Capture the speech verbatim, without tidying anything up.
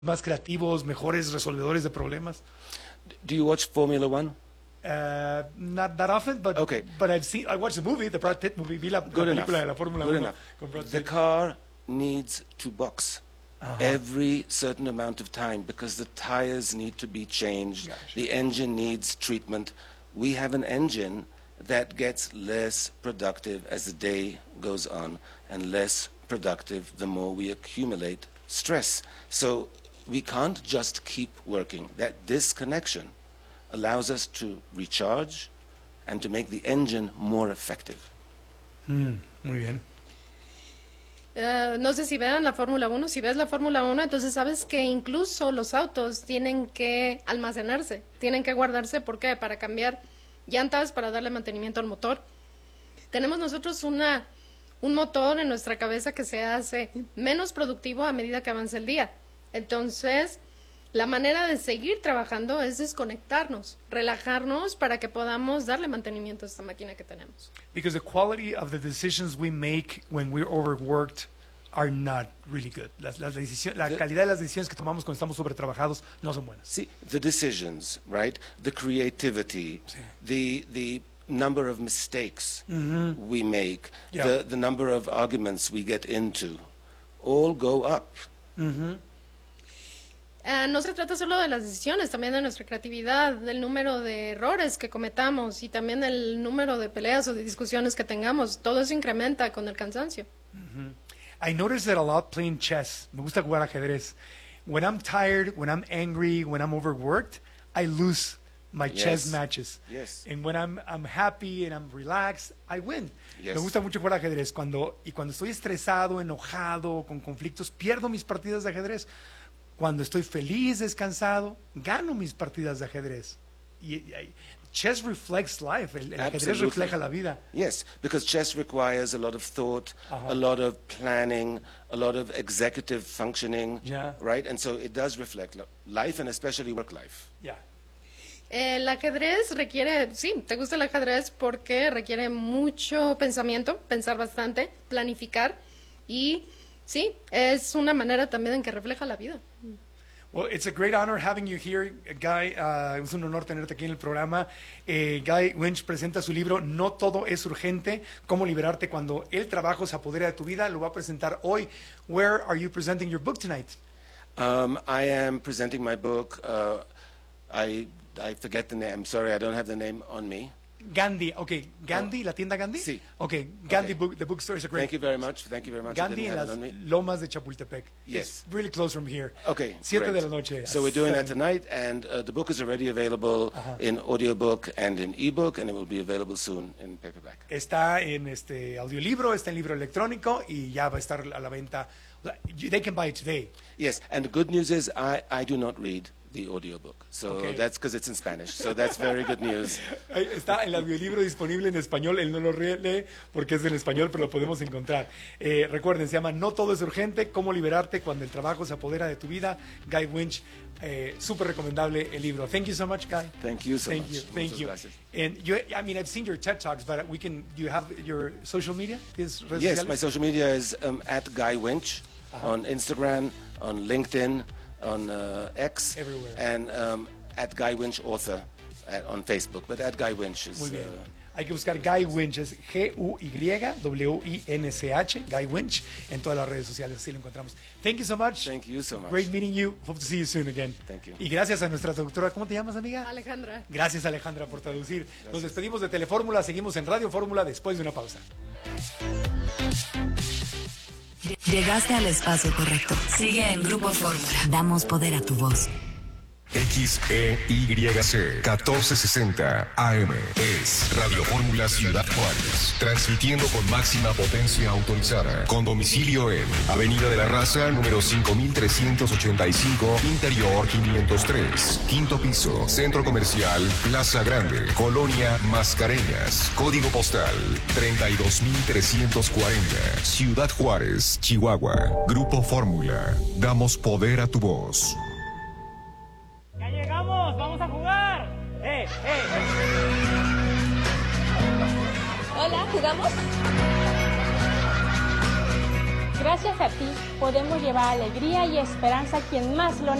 más creativos, mejores resolvedores de problemas. Do you watch Formula One? Uh, not that often, but Okay. but I've seen. I watched the movie, the Brad Pitt movie. Vi la, la Good enough. película de la Fórmula Good uno enough. con Brad The Pitt. car needs to box Uh-huh. every certain amount of time because the tires need to be changed. Gotcha. The engine needs treatment. We have an engine that gets less productive as the day goes on and less productive the more we accumulate stress. So we can't just keep working. That disconnection allows us to recharge and to make the engine more effective. Mm, muy bien. Uh, no sé si vean la Fórmula uno. Si ves la Fórmula uno, entonces sabes que incluso los autos tienen que almacenarse, tienen que guardarse. ¿Por qué? Para cambiar llantas, para darle mantenimiento al motor. Tenemos nosotros una, un motor en nuestra cabeza que se hace menos productivo a medida que avanza el día. Entonces, la manera de seguir trabajando es desconectarnos, relajarnos para que podamos darle mantenimiento a esta máquina que tenemos. Because the quality of the decisions we make when we're overworked are not really good. Las, las decisión, la The- calidad de las decisiones que tomamos cuando estamos sobretrabajados no son buenas. See, the decisions, right? The creativity, the the number of mistakes we make, Yeah. the, the number of arguments we get into, all go up. Eh, no se trata solo de las decisiones, también de nuestra creatividad, del número de errores que cometamos y también del número de peleas o de discusiones que tengamos. Todo eso incrementa con el cansancio. I notice that a lot playing chess. Me gusta jugar ajedrez. When I'm tired, when I'm angry, when I'm overworked, I lose my chess Yes. matches. Yes. And when I'm, I'm happy and I'm relaxed, I win. Yes. Me gusta mucho jugar ajedrez. Cuando, y cuando estoy estresado, enojado, con conflictos, pierdo mis partidas de ajedrez. Cuando estoy feliz, descansado, gano mis partidas de ajedrez. Y, y- chess reflects life. El, el ajedrez Absolutely. refleja la vida. Yes, because chess requires a lot of thought, Uh-huh. a lot of planning, a lot of executive functioning, Yeah. right? And so it does reflect lo- life and especially work life. Yeah. El ajedrez requiere, sí, te gusta el ajedrez porque requiere mucho pensamiento, pensar bastante, planificar y sí, es una manera también en que refleja la vida. Well, it's a great honor having you here, Guy. Uh, es un honor tenerte aquí en el programa. Eh, Guy Winch presenta su libro No todo es urgente, cómo liberarte cuando el trabajo se apodera de tu vida. Lo va a presentar hoy. Where are you presenting your book tonight? Um, I am presenting my book. Uh, I I forget the name. I'm sorry, I don't have the name on me. Gandhi. Okay, Gandhi, la tienda Gandhi. Sí. Okay, Gandhi Okay. book. The bookstore is a great. Thank you very much. Thank you very much. I Gandhi didn't en have las it on me. lomas de Chapultepec. Yes. It's really close from here. Okay, Siete great. de la noche. So we're doing that Seven. tonight, and uh, the book is already available Uh-huh. in audiobook and in ebook, and it will be available soon in paperback. Está en este audiolibro, está en libro electrónico y ya va a estar a la venta. O sea, you- They can buy it today. Yes, and the good news is I, I do not read the audiobook, so Okay. that's because it's in Spanish. So that's very good news. Ahí está el audiolibro disponible en español. Él no lo re- lee porque es en español, pero lo podemos encontrar. Eh, recuerden, se llama No todo es urgente, cómo liberarte cuando el trabajo se apodera de tu vida. Guy Winch, eh, súper recomendable el libro. Thank you so much, Guy. Thank you so Thank much. you, thank Muchas you. gracias. And you, I mean, I've seen your TED Talks, but we can. Do you have your social media? ¿Tienes redes Yes, sociales? my social media is um, at Guy Winch on Instagram, on LinkedIn, on uh, X, Everywhere. and um, at Guy Winch Author at, on Facebook. But at Guy Winch is. Muy bien. Uh, Hay que buscar Guy Winch, es G U Y W I N C H, Guy Winch, en todas las redes sociales, así lo encontramos. Thank you so much. Thank you so much. Great meeting you. Hope to see you soon again. Thank you. Y gracias a nuestra traductora, ¿cómo te llamas, amiga? Alejandra. Gracias, Alejandra, por traducir. Nos despedimos de Telefórmula, seguimos en Radio Fórmula después de una pausa. Llegaste al espacio correcto. Sigue en Grupo Fórmula. Damos poder a tu voz. X E Y C catorce sesenta A M es Radio Fórmula Ciudad Juárez, transmitiendo con máxima potencia autorizada, con domicilio en Avenida de la Raza, número cinco mil trescientos ochenta y cinco, Interior quinientos tres, quinto piso, Centro Comercial Plaza Grande, Colonia Mascareñas, código postal treinta y dos mil trescientos cuarenta, Ciudad Juárez, Chihuahua. Grupo Fórmula, damos poder a tu voz. ¡Ya llegamos! ¡Vamos a jugar! ¡Eh, eh! Hola, ¿jugamos? Gracias a ti podemos llevar alegría y esperanza a quien más lo